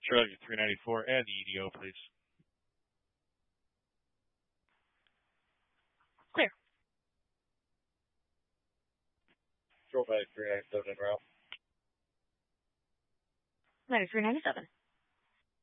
Australia 394 and the EDO, please. Clear. Control 397 en route. Ladder 397.